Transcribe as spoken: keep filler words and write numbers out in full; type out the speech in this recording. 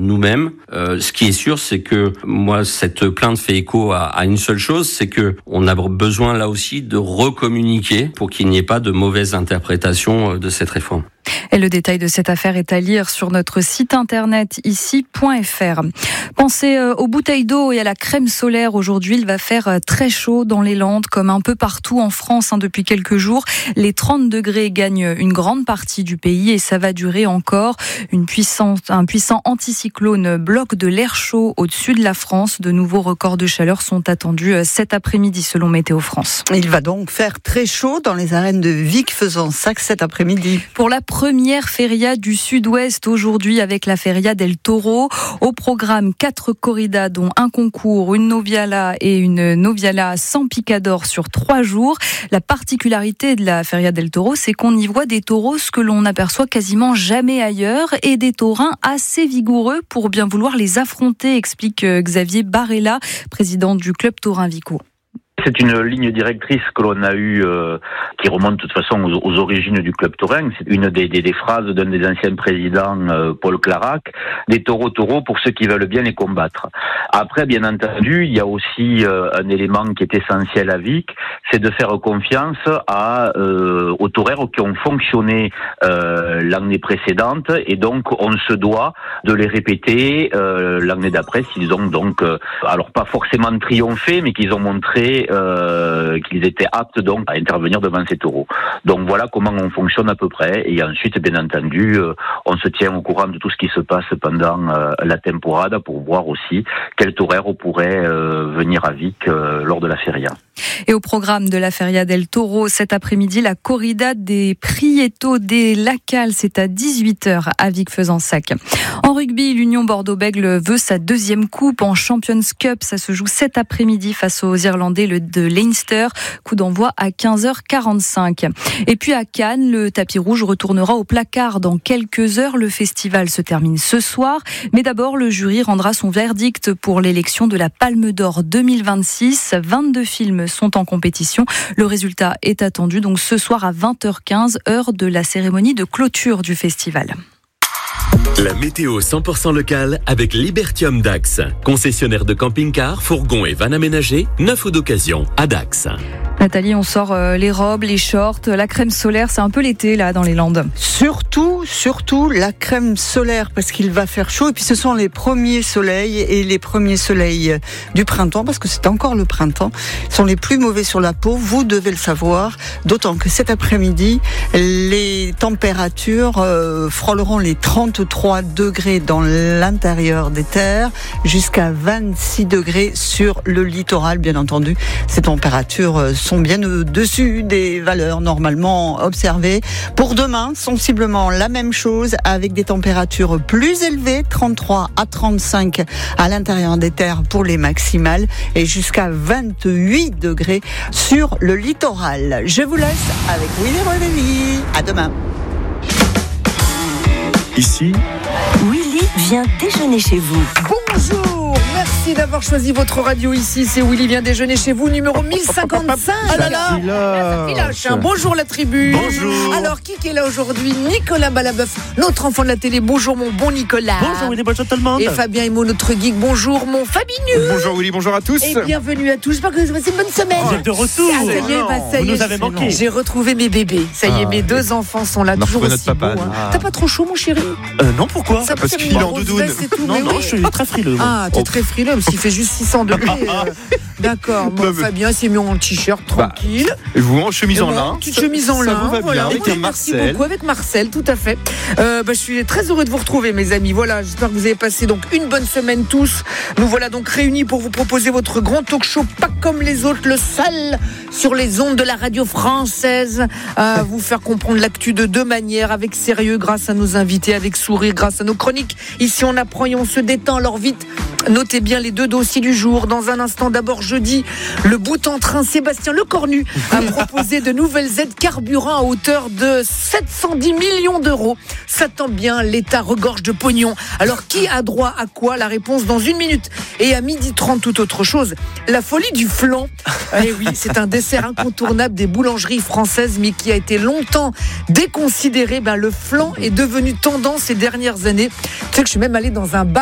nous-mêmes. Euh, ce qui est sûr, c'est que moi, cette plainte fait écho à, à une seule chose, c'est que on a besoin là aussi de recommuniquer pour qu'il n'y ait pas de mauvaise interprétation de cette réforme. Et le détail de cette affaire est à lire sur notre site internet ici point f r. Pensez aux bouteilles d'eau et à la crème solaire. Aujourd'hui, il va faire très chaud dans les Landes, comme un peu partout en France hein, depuis quelques jours. Les trente degrés gagnent une grande partie du pays et ça va durer encore. Une puissante, un puissant anticyclone bloque de l'air chaud au-dessus de la France. De nouveaux records de chaleur sont attendus cet après-midi selon Météo France. Il va donc faire très chaud dans les arènes de Vic-Fezensac cet après-midi. Pour la première feria du Sud-Ouest aujourd'hui avec la feria del Toro. Au programme, quatre corridas dont un concours, une noviala et une noviala sans picador sur trois jours. La particularité de la feria del Toro, c'est qu'on y voit des taureaux que l'on n'aperçoit quasiment jamais ailleurs et des taurins assez vigoureux pour bien vouloir les affronter, explique Xavier Barella, président du club taurin Vico. C'est une ligne directrice que l'on a eue, euh, qui remonte de toute façon aux, aux origines du club taurin. C'est une des, des, des phrases d'un des anciens présidents, euh, Paul Clarac, des taureaux taureaux pour ceux qui veulent bien les combattre. Après, bien entendu, il y a aussi euh, un élément qui est essentiel à Vic, c'est de faire confiance à, euh, aux taureaux qui ont fonctionné euh, l'année précédente, et donc on se doit de les répéter euh, l'année d'après s'ils ont donc, euh, alors pas forcément triomphé, mais qu'ils ont montré Euh, qu'ils étaient aptes donc à intervenir devant ces taureaux. Donc voilà comment on fonctionne à peu près. Et ensuite, bien entendu, euh, on se tient au courant de tout ce qui se passe pendant euh, la temporada pour voir aussi quel torero pourrait euh, venir à Vic euh, lors de la feria. Et au programme de la Feria del Toro, cet après-midi, la corrida des Prieto des Lacal, c'est à dix-huit heures à Vic-Fezensac. En rugby, l'Union Bordeaux-Bègles veut sa deuxième coupe en Champions Cup. Ça se joue cet après-midi face aux Irlandais de Leinster. Coup d'envoi à quinze heures quarante-cinq. Et puis à Cannes, le tapis rouge retournera au placard dans quelques heures. Le festival se termine ce soir. Mais d'abord, le jury rendra son verdict pour l'élection de la Palme d'Or deux mille vingt-six. vingt-deux films sont en compétition. Le résultat est attendu donc ce soir à vingt heures quinze, heure de la cérémonie de clôture du festival. La météo cent pour cent locale avec Libertium Dax. Concessionnaire de camping-cars, fourgons et vannes aménagées, neuf ou d'occasion à Dax. Nathalie, on sort euh, les robes, les shorts, la crème solaire, c'est un peu l'été là dans les Landes. Surtout, surtout la crème solaire parce qu'il va faire chaud et puis ce sont les premiers soleils et les premiers soleils du printemps parce que c'est encore le printemps, sont les plus mauvais sur la peau, vous devez le savoir, d'autant que cet après-midi, les températures euh, frôleront les trente-trois degrés dans l'intérieur des terres jusqu'à vingt-six degrés sur le littoral, bien entendu. Ces températures euh, sont bien au-dessus des valeurs normalement observées. Pour demain, sensiblement la même chose avec des températures plus élevées, trente-trois à trente-cinq à l'intérieur des terres pour les maximales et jusqu'à vingt-huit degrés sur le littoral. Je vous laisse avec Willy Revelli. À demain. Ici, Willy vient déjeuner chez vous. Bonjour, merci d'avoir choisi votre radio ici. C'est Willy vient déjeuner chez vous, numéro mille cinquante-cinq. Ah là là, ça filoche, hein. Bonjour la tribu. Bonjour. Alors, qui est là aujourd'hui? Nicolas Balabeuf, notre enfant de la télé. Bonjour mon bon Nicolas. Bonjour Willy, bonjour tout le monde. Et Fabien Emo, notre geek. Bonjour mon Fabinus. Bonjour Willy, bonjour à tous. Et bienvenue à tous. J'espère que vous avez passé une bonne semaine. Vous êtes de retour. Ah, ça y est, bah, ça vous y est, nous avez manqué. J'ai retrouvé mes bébés. Ça y est, Ah, mes deux enfants sont là, on a toujours retrouvé aussi notre papa, beaux, hein. nous. T'as pas trop chaud mon chéri? Euh, non, pourquoi? Ça Parce peut qu'il est en faire une doudoune. grosse veste et tout, Non, mais non, oui. je suis très frileux. moi. Ah, t'es Oh. très frileux, même s'il fait juste six cents degrés. euh, D'accord, bon, Non, mais- Fabien s'est mis en t-shirt, tranquille. Et vous en chemise Et en moi, lin. petite chemise en Ça lin. vous va bien, voilà. avec Oui, un merci Marcel. beaucoup, avec Marcel, tout à fait. Euh, bah, je suis très heureux de vous retrouver, mes amis. Voilà, j'espère que vous avez passé donc une bonne semaine tous. Nous voilà donc réunis pour vous proposer votre grand talk show, pas comme les autres, le seul sur les ondes de la radio française, à vous faire comprendre l'actu de deux manières, avec sérieux, grâce à nos invités, avec sourire, grâce à nos chroniques. Ici, on apprend et on se détend. Alors vite, notez bien les deux dossiers du jour. Dans un instant, d'abord jeudi, le bout en train Sébastien Lecornu a proposé de nouvelles aides carburant à hauteur de sept cent dix millions d'euros. Ça tombe bien, l'État regorge de pognon. Alors qui a droit à quoi? La réponse dans une minute. Et à midi trente, tout autre chose. La folie du flan. Eh oui, c'est un dessert incontournable des boulangeries françaises, mais qui a été longtemps déconsidéré. Ben, le flan est devenu tendance ces dernières années. Tu sais que je suis même allée dans un bar